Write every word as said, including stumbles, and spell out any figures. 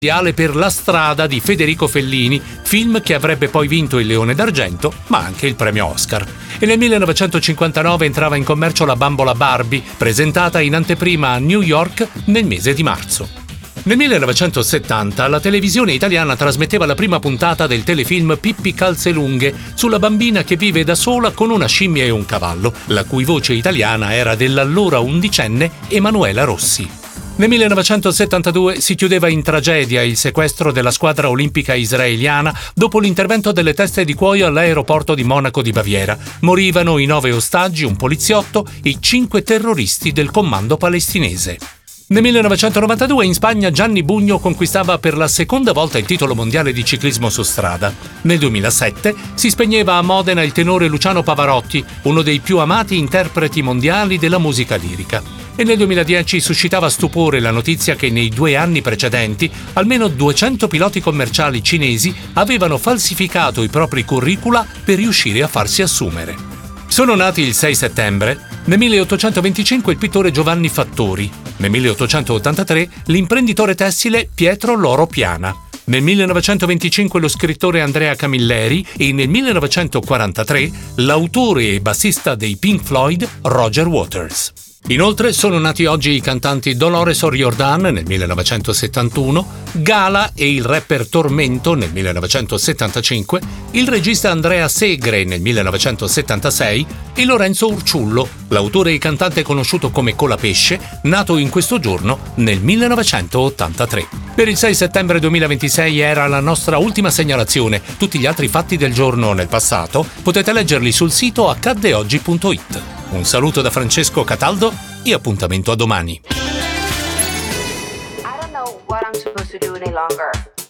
mondiale per La strada di Federico Fellini, film che avrebbe poi vinto il Leone d'Argento, ma anche il premio Oscar. E nel millenovecentocinquantanove entrava in commercio la bambola Barbie, presentata in anteprima a New York nel mese di marzo. Nel millenovecentosettanta la televisione italiana trasmetteva la prima puntata del telefilm Pippi Calzelunghe sulla bambina che vive da sola con una scimmia e un cavallo, la cui voce italiana era dell'allora undicenne Emanuela Rossi. Nel millenovecentosettantadue si chiudeva in tragedia il sequestro della squadra olimpica israeliana dopo l'intervento delle teste di cuoio all'aeroporto di Monaco di Baviera. Morivano i nove ostaggi, un poliziotto, i cinque terroristi del comando palestinese. Nel millenovecentonovantadue in Spagna Gianni Bugno conquistava per la seconda volta il titolo mondiale di ciclismo su strada. Nel duemilasette si spegneva a Modena il tenore Luciano Pavarotti, uno dei più amati interpreti mondiali della musica lirica. E nel duemiladieci suscitava stupore la notizia che nei due anni precedenti almeno duecento piloti commerciali cinesi avevano falsificato i propri curricula per riuscire a farsi assumere. Sono nati il sei settembre, nel milleottocentoventicinque il pittore Giovanni Fattori, nel milleottocentottantatré l'imprenditore tessile Pietro Loro Piana, nel millenovecentoventicinque lo scrittore Andrea Camilleri e nel millenovecentoquarantatré l'autore e bassista dei Pink Floyd Roger Waters. Inoltre sono nati oggi i cantanti Dolores O'Riordan nel millenovecentosettantuno, Gala e il rapper Tormento nel millenovecentosettantacinque, il regista Andrea Segre nel millenovecentosettantasei e Lorenzo Urciullo, l'autore e cantante conosciuto come Colapesce, nato in questo giorno nel millenovecentottantatré. Per il sei settembre duemilaventisei era la nostra ultima segnalazione. Tutti gli altri fatti del giorno nel passato potete leggerli sul sito accadde oggi punto it. Un saluto da Francesco Cataldo e appuntamento a domani. I don't know what I'm supposed to do any longer.